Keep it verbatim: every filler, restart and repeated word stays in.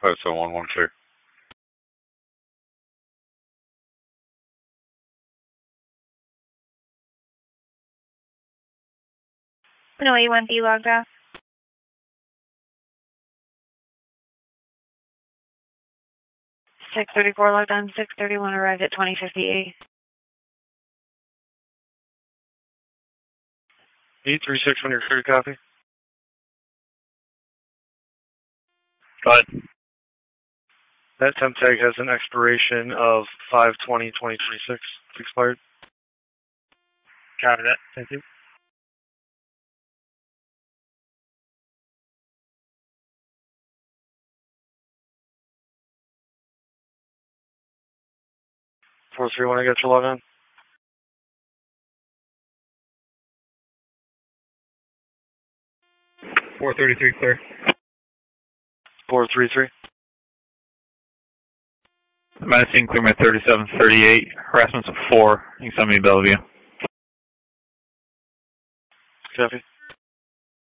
five seven one one clear. No, you want B logged off? six thirty-four logged on, six thirty-one arrived at twenty fifty-eight. eight three six when you're clear, copy. Go ahead. That temp tag has an expiration of five twenty twenty twenty-six. It's expired. Copy that. Thank you. four three one, I got your log on. four thirty-three clear. four three three. Menacing clear thirty-seven thirty-eight. Harassment's of four. You can send me to Bellevue. Copy.